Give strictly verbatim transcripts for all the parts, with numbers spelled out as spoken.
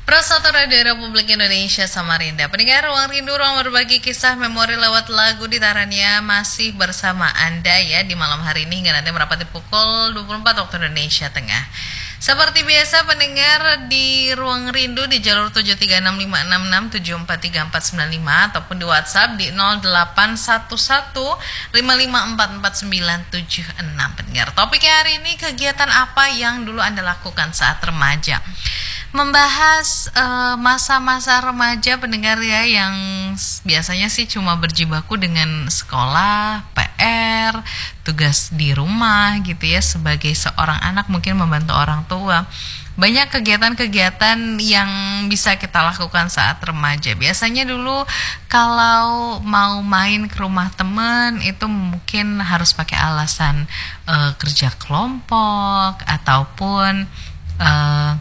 Prosatu Radio Republik Indonesia Samarinda. Pendengar Ruang Rindu, ruang berbagi kisah memori lewat lagu di Tarania masih bersama Anda ya di malam hari ini hingga nanti merapati pukul dua puluh empat waktu Indonesia Tengah. Seperti biasa pendengar di Ruang Rindu di jalur tujuh tiga enam lima enam enam tujuh empat tiga empat sembilan lima ataupun di WhatsApp di nol delapan satu satu lima lima empat empat sembilan tujuh enam. Pendengar, topiknya hari ini kegiatan apa yang dulu Anda lakukan saat remaja. Membahas uh, masa-masa remaja pendengar ya, yang biasanya sih cuma berjibaku dengan sekolah, P R, tugas di rumah gitu ya, sebagai seorang anak mungkin membantu orang tua. Banyak kegiatan-kegiatan yang bisa kita lakukan saat remaja. Biasanya dulu kalau mau main ke rumah teman itu mungkin harus pakai alasan uh, kerja kelompok ataupun uh,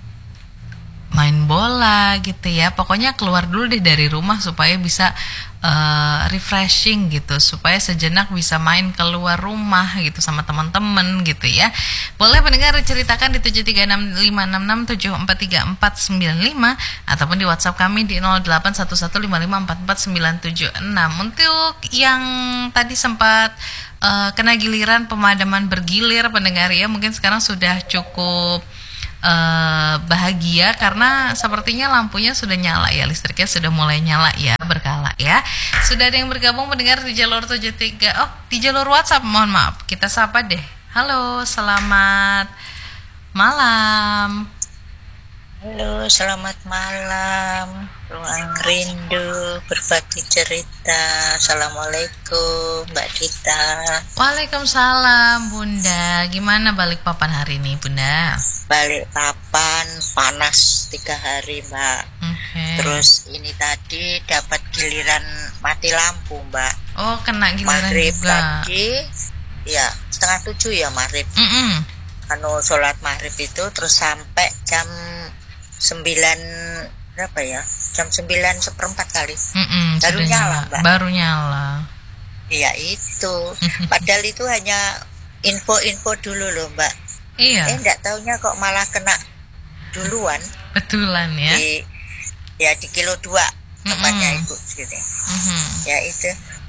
main bola gitu ya. Pokoknya keluar dulu deh dari rumah supaya bisa uh, refreshing gitu, supaya sejenak bisa main keluar rumah gitu sama teman-teman gitu ya. Boleh pendengar ceritakan di tujuh tiga enam lima enam enam tujuh empat tiga empat sembilan lima ataupun di WhatsApp kami di nol delapan satu satu lima lima empat empat sembilan tujuh enam. Untuk yang tadi sempat uh, kena giliran pemadaman bergilir pendengar ya, mungkin sekarang sudah cukup Uh, bahagia karena sepertinya lampunya sudah nyala ya, listriknya sudah mulai nyala ya, berkala ya. Sudah ada yang bergabung mendengar di jalur tujuh tiga, oh di jalur WhatsApp, mohon maaf, kita sapa deh. Halo, selamat malam. Halo, selamat malam. Ruang Rindu berbagi cerita. Assalamualaikum Mbak Dita. Waalaikumsalam Bunda. Gimana balik papan hari ini Bunda? Balik papan panas tiga hari Mbak. Okay. Terus ini tadi dapat giliran mati lampu Mbak. Oh, kena giliran maghrib juga. Tadi ya setengah tujuh ya maghrib. Mm-mm. Anu sholat maghrib itu terus sampai jam sembilan berapa ya? Jam sembilan seperempat kali. Mm-mm, baru nyala, nyala Mbak. Baru nyala. Iya itu. Padahal itu hanya info-info dulu loh Mbak. Iya. Eh enggak taunya kok malah kena duluan. Betulan ya. Di ya di kilo dua tempatnya Ibu gitu. Mm-hmm. Ya itu.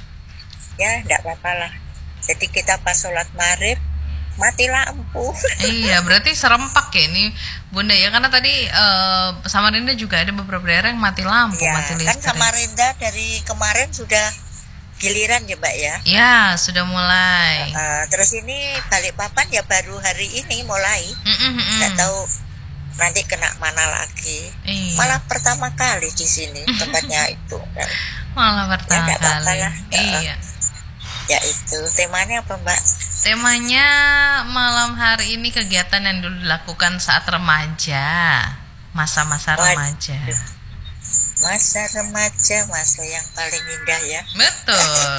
Ya enggak apa-apa lah. Jadi kita pas sholat maghrib mati lampu. Iya, berarti serempak ya ini Bunda ya, karena tadi uh, Samarinda juga ada beberapa daerah yang mati lampu, ya, mati listrik. Kan Samarinda dari kemarin sudah giliran ya Mbak ya. Ya, sudah mulai. Uh, terus ini Balikpapan ya baru hari ini mulai. Mm-mm-mm. Nggak tahu nanti kena mana lagi. Iya. Malah pertama kali di sini tempatnya itu. Malah pertama ya, kali. Lah. Iya. Ya itu temanya apa Mbak? Temanya malam hari ini kegiatan yang dulu dilakukan saat remaja, masa-masa remaja. Masa remaja, masa yang paling indah ya. Betul.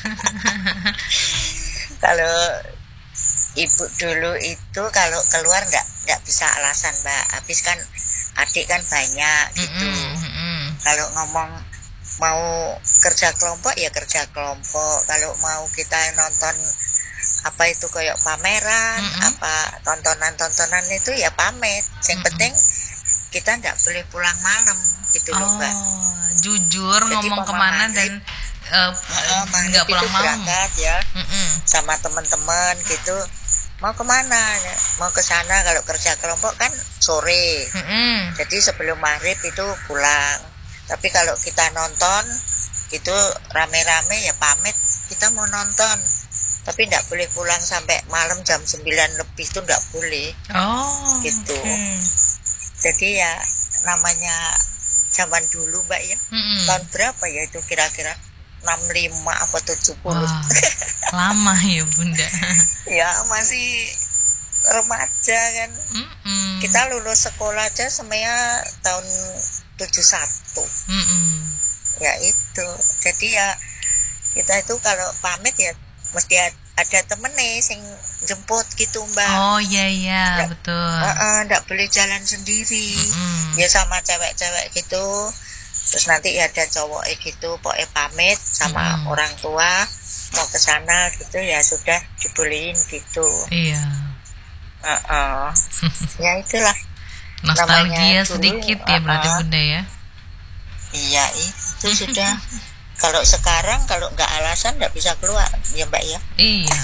Kalau Ibu dulu itu kalau keluar nggak nggak bisa alasan Mbak. Habis kan adik kan banyak gitu. Mm-mm. Kalau ngomong mau kerja kelompok ya kerja kelompok. Kalau mau kita nonton apa itu kayak pameran, mm-hmm. apa tontonan-tontonan itu ya pamit. Yang mm-hmm. penting kita nggak boleh pulang malam gitu loh Mbak. Oh, jujur. Jadi ngomong kemana maghrib, dan nggak uh, pulang malam. Berangkat ya, mm-hmm. sama teman-teman gitu. Mau kemana? Mau ke sana. Kalau kerja kelompok kan sore. Mm-hmm. Jadi sebelum maghrib itu pulang. Tapi kalau kita nonton itu rame-rame ya pamit. Kita mau nonton. Tapi enggak boleh pulang sampai malam jam sembilan lebih itu enggak boleh. Oh. Gitu. Okay. Jadi ya namanya zaman dulu Mbak ya. Mm-hmm. Tahun berapa ya itu kira-kira? enam puluh lima apa tujuh puluh. Wah, lama ya Bunda. Ya masih remaja kan. Mm-hmm. Kita lulus sekolah aja semuanya tahun tujuh puluh satu. Mm-hmm. Ya itu. Jadi ya kita itu kalau pamit ya mesti ada temen nih sing jemput gitu Mbak. Oh iya iya nggak, betul. Uh, nggak boleh jalan sendiri. Mm-hmm. Ya sama cewek-cewek gitu. Terus nanti ada cowok gitu, pokoknya pamit sama mm-hmm. orang tua mau ke sana gitu ya sudah dibolehin gitu. Iya. Uh-uh. Ya itulah. Nostalgia sedikit ya berarti uh, Bunda ya. Iya itu sudah. Kalau sekarang kalau nggak alasan nggak bisa keluar ya Mbak ya. Iya.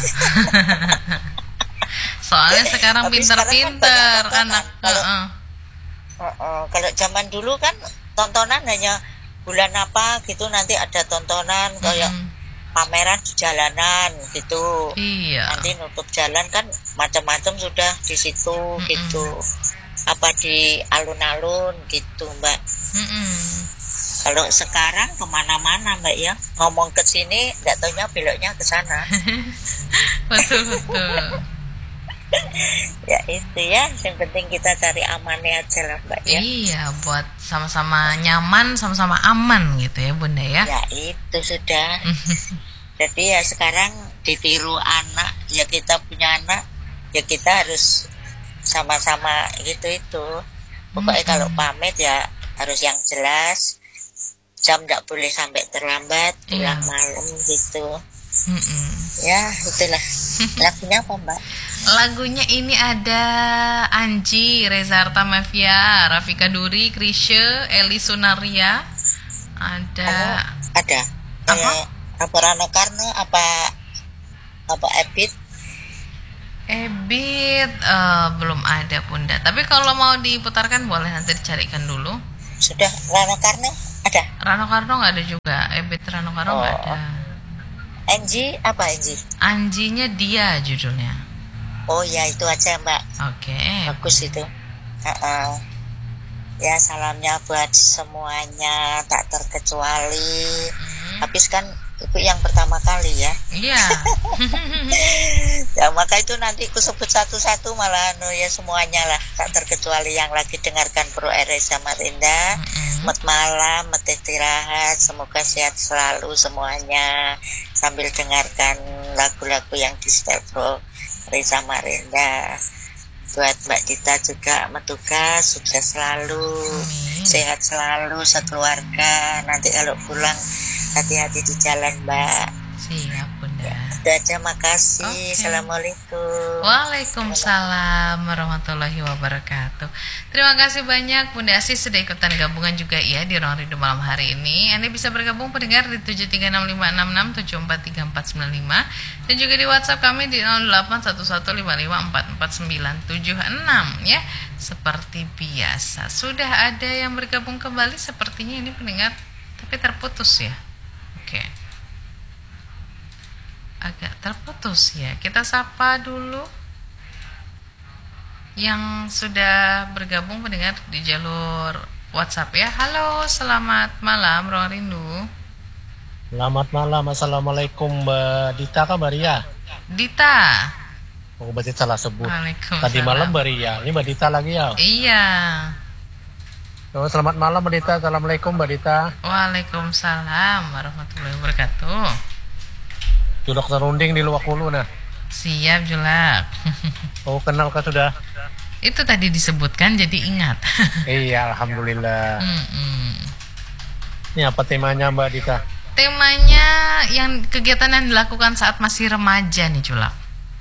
Soalnya sekarang pinter-pinter kan anak. Kalau uh-uh. uh-uh. kalau zaman dulu kan tontonan hanya bulan apa gitu nanti ada tontonan mm-hmm. kayak pameran di jalanan gitu. Iya. Nanti nutup jalan kan macam-macam sudah di situ mm-hmm. gitu. Apa di alun-alun gitu Mbak. Mm-hmm. Kalau sekarang kemana-mana Mbak ya, ngomong ke sini nggak taunya beloknya ke sana. Betul betul. Ya itu ya, yang penting kita cari amannya aja lah Mbak ya. Iya, buat sama-sama nyaman, sama-sama aman gitu ya Bunda ya. Ya itu sudah. Jadi ya sekarang ditiru anak, ya kita punya anak, ya kita harus sama-sama gitu itu. Pokoknya hmm. kalau pamit ya harus yang jelas, jam nggak boleh sampai terlambat, pulang yeah. malam gitu. Mm-mm. Ya itulah. Lagunya apa Mbak? Lagunya ini ada Anji, Reza Artamevia, Rafika Duri, Krisye, Eli Sunaria. Ada. Oh, ada. Apa? Eh, apa Rano Karno? Apa apa Ebit? Ebit uh, belum ada Bunda. Tapi kalau mau diputarkan boleh nanti dicarikan dulu. Sudah. Rano Karno ada? Rano Karno nggak ada juga. Ebit Rano Karno nggak oh. ada. Anji apa Anji? Anjinya Dia judulnya. Oh ya itu aja Mbak. Oke. Okay. Bagus itu. Uh-uh. Ya salamnya buat semuanya tak terkecuali. Hmm. Habis kan itu yang pertama kali ya. Iya. Ya maka itu nanti aku sebut satu-satu malah no, ya semuanya lah tak terkecuali yang lagi dengarkan Pro R S Samarinda. Mm-hmm. Met malam, met istirahat, semoga sehat selalu semuanya sambil dengarkan lagu-lagu yang di setel Pro R S Samarinda. Buat Mbak Dita juga metugas sukses selalu, mm-hmm. sehat selalu sekeluarga. Nanti kalau pulang hati-hati di jalan Mbak. Siap Bunda. Udah aja, makasih. Okay. Assalamualaikum. Waalaikumsalam warahmatullahi wabarakatuh. Terima kasih banyak Bunda Asih sudah ikutan gabungan juga ya di Ruang Rindu malam hari ini. Anda bisa bergabung pendengar di tujuh tiga enam lima enam enam tujuh empat tiga empat sembilan lima dan juga di WhatsApp kami di nol delapan satu satu lima lima empat empat sembilan tujuh enam ya. Seperti biasa sudah ada yang bergabung kembali sepertinya ini pendengar tapi terputus ya. Oke. Agak terputus ya. Kita sapa dulu yang sudah bergabung pendengar di jalur WhatsApp ya. Halo, selamat malam Ruang Rindu. Selamat malam. Assalamualaikum Mbak Dita kan Mbak Ria? Dita. Oh berarti salah sebut. Tadi malam Mbak Ria. Ini Mbak Dita lagi ya? Iya. Oh, selamat malam Mbak Dita. Assalamualaikum Mbak Dita. Waalaikumsalam warahmatullahi wabarakatuh. Julak serunding di luak hulu nah. Siap Julak. Oh kenal kah sudah? Itu tadi disebutkan jadi ingat. Iya alhamdulillah. Mm-mm. Ini apa temanya Mbak Dita? Temanya yang kegiatan yang dilakukan saat masih remaja nih Julak.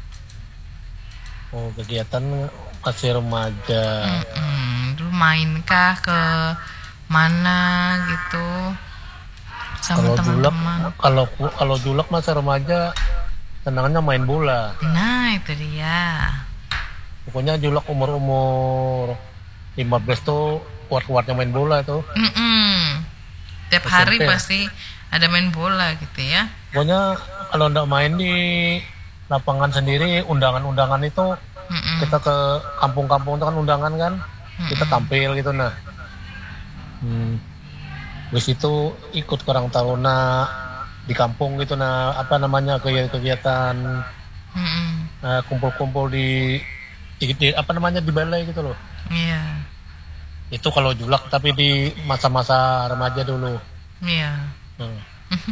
Oh kegiatan masih remaja. Mm-mm. Dulu mainkah ke mana gitu? Sama kalau julak, teman-teman. Kalau kalau julak masa remaja senangnya main bola. Nah itu dia. Pokoknya julak umur-umur lima belas tuh kuat-kuatnya main bola tuh. Mm-mm. Tiap S M P. Hari pasti ada main bola gitu ya. Pokoknya kalau ndak main di lapangan sendiri undangan-undangan itu Mm-mm. kita ke kampung-kampung itu kan undangan kan. Mm-mm. Kita tampil gitu nah. Hmm. Wis itu ikut kurang taruna di kampung gitu nah apa namanya kegiatan mm-hmm. uh, kumpul-kumpul di, di, di apa namanya di balai gitu loh. Iya. Yeah. Itu kalau julak tapi di masa-masa remaja dulu. Iya. Yeah. Hmm.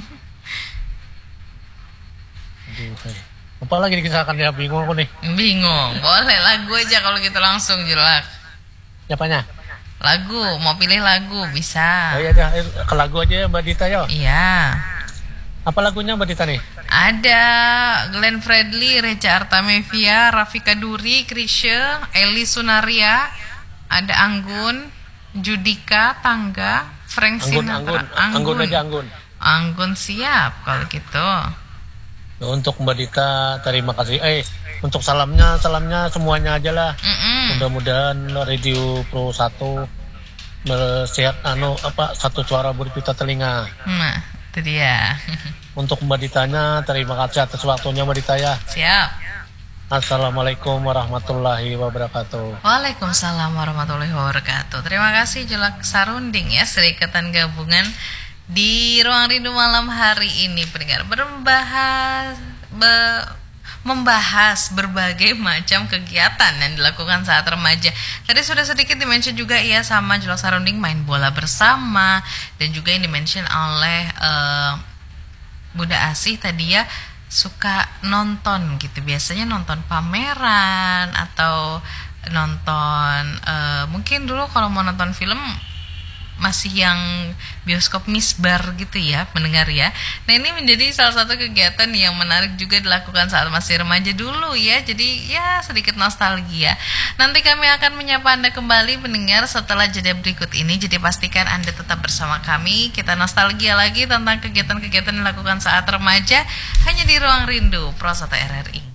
Aduh, apa lagi dikisahkan ya bingung aku nih. Bingung. Boleh lagu aja kalau gitu langsung julak. Siapanya? Lagu, mau pilih lagu bisa. Oh iya aja, ke lagu aja ya Mbak Dita ya. Iya. Apa lagunya Mbak Dita nih? Ada Glenn Fredly, Reza Artamevia, Rafika Duri, Krisye, Eli Sunaria, ada Anggun, Judika, Tangga, Frank Anggun, Sinatra. Anggun, Anggun aja Anggun. Anggun siap kalau gitu. Untuk Mbak Dita terima kasih. Eh untuk salamnya salamnya semuanya aja lah. Mm-mm. Mudah-mudahan Radio Pro satu sehat anu apa satu suara berjuta telinga. Nah, itu dia. Untuk Mbak Ditanya terima kasih atas waktunya Mbak Dita ya. Siap. Assalamualaikum warahmatullahi wabarakatuh. Waalaikumsalam warahmatullahi wabarakatuh. Terima kasih Julak Sarunding ya, Serikatan Gabungan di Ruang Rindu malam hari ini pendengar berbahas be, membahas berbagai macam kegiatan yang dilakukan saat remaja. Tadi sudah sedikit dimention juga ya sama Julak Sarunding main bola bersama, dan juga yang dimention oleh uh, Bunda Asih tadi ya, suka nonton gitu, biasanya nonton pameran atau nonton uh, mungkin dulu kalau mau nonton film masih yang bioskop misbar gitu ya mendengar ya. Nah ini menjadi salah satu kegiatan yang menarik juga dilakukan saat masih remaja dulu ya. Jadi ya sedikit nostalgia. Nanti kami akan menyapa Anda kembali pendengar setelah jeda berikut ini. Jadi pastikan Anda tetap bersama kami. Kita nostalgia lagi tentang kegiatan-kegiatan yang dilakukan saat remaja hanya di Ruang Rindu Pro satu R R I.